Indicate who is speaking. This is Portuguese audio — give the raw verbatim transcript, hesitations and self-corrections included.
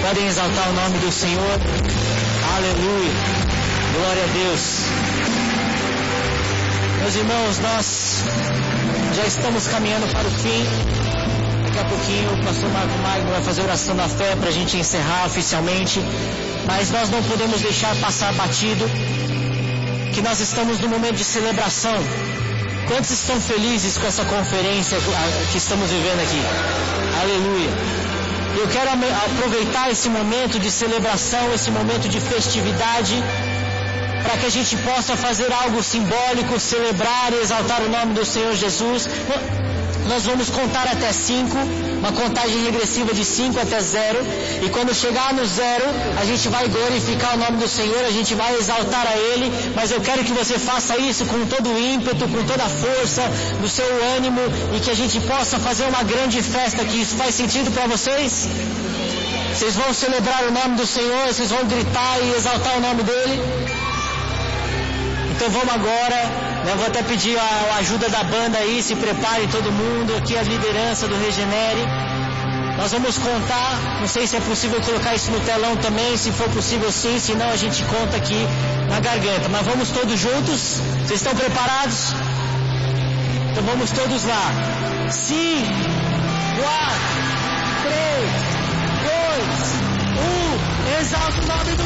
Speaker 1: Podem exaltar o nome do Senhor. Aleluia. Glória a Deus. Meus irmãos, nós já estamos caminhando para o fim. Daqui a pouquinho o pastor Marco Magno vai fazer oração da fé para a gente encerrar oficialmente. Mas nós não podemos deixar passar batido que nós estamos num momento de celebração. Quantos estão felizes com essa conferência que estamos vivendo aqui? Aleluia. Eu quero aproveitar esse momento de celebração, esse momento de festividade, para que a gente possa fazer algo simbólico, celebrar e exaltar o nome do Senhor Jesus. Nós vamos contar até cinco, uma contagem regressiva de cinco até zero, e quando chegar no zero, a gente vai glorificar o nome do Senhor, a gente vai exaltar a Ele, mas eu quero que você faça isso com todo o ímpeto, com toda a força do seu ânimo, e que a gente possa fazer uma grande festa aqui. Isso faz sentido para vocês? Vocês vão celebrar o nome do Senhor, vocês vão gritar e exaltar o nome dEle? Então vamos agora, eu vou até pedir a, a ajuda da banda aí, se prepare todo mundo, aqui a liderança do Regenere. Nós vamos contar, não sei se é possível colocar isso no telão também, se for possível sim, senão a gente conta aqui na garganta. Mas vamos todos juntos? Vocês estão preparados? Então vamos todos lá. cinco, quatro, três, dois, um, exalta o nome do